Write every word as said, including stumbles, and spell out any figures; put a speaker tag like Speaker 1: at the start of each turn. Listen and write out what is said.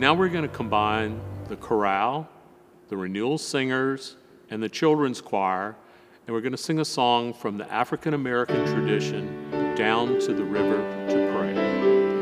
Speaker 1: Now we're going to combine the chorale, the renewal singers, and the children's choir, and we're going to sing a song from the African American tradition, Down to the River to Pray.